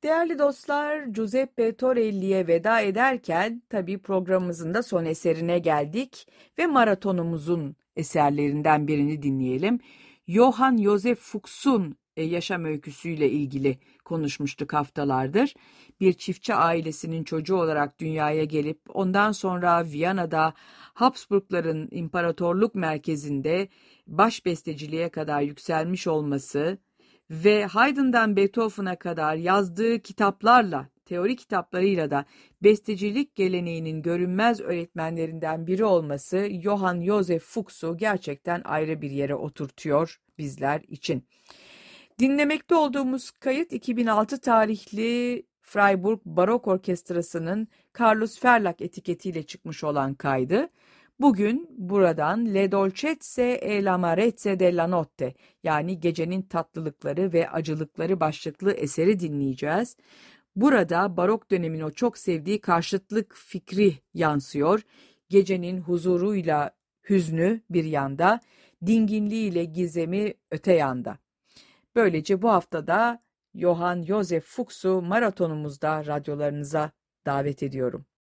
Değerli dostlar, Giuseppe Torelli'ye veda ederken tabii programımızın da son eserine geldik ve maratonumuzun eserlerinden birini dinleyelim. Johann Joseph Fuchs'un yaşam öyküsüyle ilgili konuşmuştuk haftalardır. Bir çiftçi ailesinin çocuğu olarak dünyaya gelip ondan sonra Viyana'da Habsburgların imparatorluk merkezinde baş besteciliğe kadar yükselmiş olması ve Haydn'dan Beethoven'a kadar yazdığı kitaplarla, teori kitaplarıyla da bestecilik geleneğinin görünmez öğretmenlerinden biri olması Johann Joseph Fuchs'u gerçekten ayrı bir yere oturtuyor bizler için. Dinlemekte olduğumuz kayıt 2006 tarihli Freiburg Barok Orkestrası'nın Carlos Ferlak etiketiyle çıkmış olan kaydı. Bugün buradan Le Dolcezze e l'Amarezze della Notte yani gecenin tatlılıkları ve acılıkları başlıklı eseri dinleyeceğiz. Burada barok dönemin o çok sevdiği karşıtlık fikri yansıyor. Gecenin huzuruyla hüznü bir yanda, dinginliğiyle gizemi öte yanda. Böylece bu haftada Johann Joseph Fuchs'u maratonumuzda radyolarınıza davet ediyorum.